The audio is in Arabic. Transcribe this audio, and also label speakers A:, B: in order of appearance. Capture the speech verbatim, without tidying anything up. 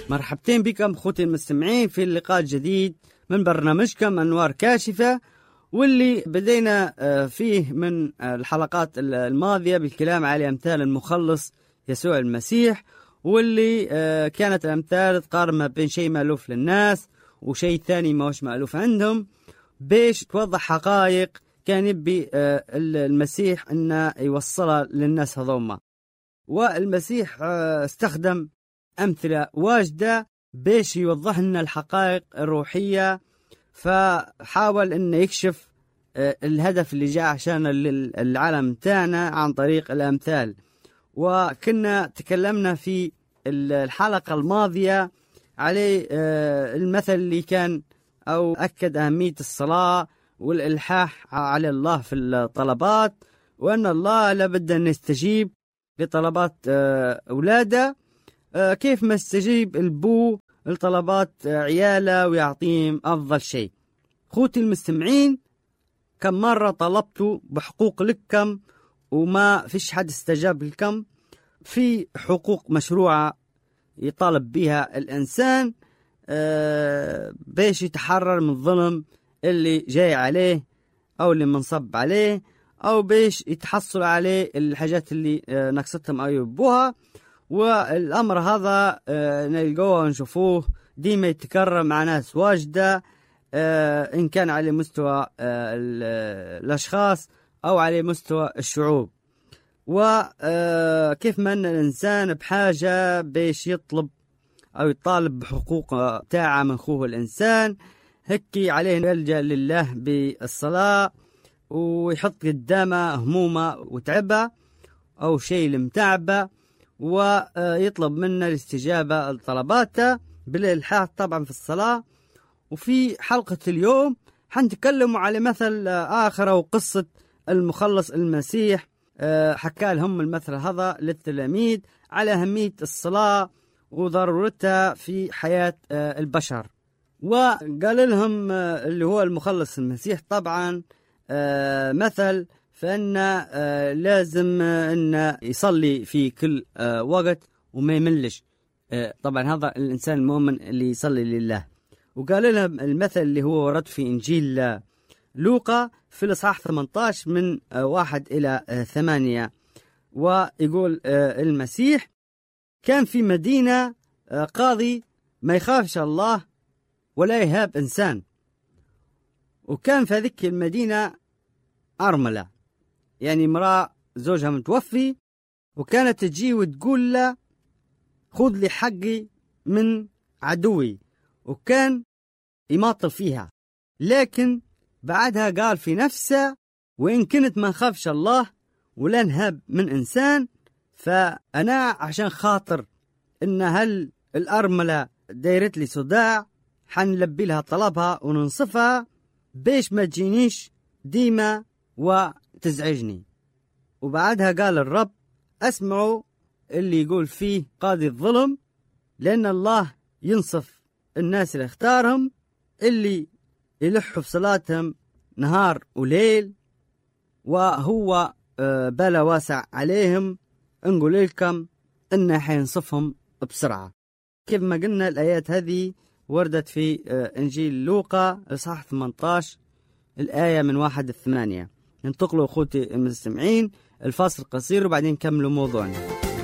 A: مرحبتين بكم أخوتي المستمعين في اللقاء الجديد من برنامجكم أنوار كاشفة، واللي بدينا فيه من الحلقات الماضية بالكلام على أمثال المخلص يسوع المسيح، واللي كانت الأمثال تقارن بين شيء مألوف للناس وشيء ثاني ما هوش مألوف عندهم، بيش توضح حقائق كان يبي المسيح أنه يوصلها للناس هذوما. والمسيح استخدم أمثلة واجدة بيش يوضح لنا الحقائق الروحية، فحاول أنه يكشف الهدف اللي جاء عشان العالم تاعنا عن طريق الأمثال. وكنا تكلمنا في الحلقة الماضية على المثل اللي كان أو أكد أهمية الصلاة والإلحاح على الله في الطلبات، وأن الله لابد أن يستجيب لطلبات أولاده كيف ما استجيب البو لطلبات عياله ويعطيهم أفضل شيء. خوتي المستمعين، كم مرة طلبتوا بحقوق لكم وما فيش حد استجاب لكم؟ في حقوق مشروعة يطالب بها الإنسان بيش يتحرر من الظلم اللي جاي عليه أو اللي منصب عليه، أو بيش يتحصل عليه الحاجات اللي نقصتهم أو يبوها. والأمر هذا نلقوه ونشوفوه ديما يتكرر مع ناس واجدة، إن كان على مستوى الأشخاص أو على مستوى الشعوب. وكيف ما أن الإنسان بحاجة بيش يطلب أو يطالب بحقوق تاعه من أخوه الإنسان، هكي عليه يلجأ لله بالصلاة ويحط قدامه همومه وتعبه أو شيء لمتعبه، ويطلب منا الاستجابة لطلباته بالإلحاح طبعا في الصلاة. وفي حلقة اليوم حنتكلم على مثل آخر وقصة المخلص المسيح، حكى لهم المثل هذا للتلاميذ على أهمية الصلاة وضرورتها في حياة البشر. وقال لهم اللي هو المخلص المسيح طبعا مثل فإن لازم أن يصلي في كل وقت وما يملش. طبعا هذا الإنسان المؤمن اللي يصلي لله. وقال لهم المثل اللي هو ورد في إنجيل لوقا في الإصحاح ثمانية عشر من واحد إلى ثمانية، ويقول المسيح: كان في مدينة قاضي ما يخافش الله ولا يهاب إنسان، وكان في ذيك المدينة أرملة، يعني امرأة زوجها متوفي، وكانت تجي وتقول له: خذ لي حقي من عدوي، وكان يماطل فيها. لكن بعدها قال في نفسه: وإن كنت ما خافش الله ولا نهاب من إنسان، فأنا عشان خاطر إن هل الأرملة دايرت لي صداع حنلبي لها طلبها وننصفها بيش ما تجينيش ديما وتزعجني. وبعدها قال الرب: أسمعوا اللي يقول فيه قاضي الظلم، لأن الله ينصف الناس اللي اختارهم، اللي يلحوا في صلاتهم نهار وليل، وهو بلا واسع عليهم. نقول لكم إنه حينصفهم بسرعة. كيف ما قلنا الآيات هذه وردت في إنجيل لوقا الإصحاح ثمانية عشر الآية من واحد الثمانية. ننتقلوا أخوتي المستمعين الفاصل قصير وبعدين نكملوا موضوعنا.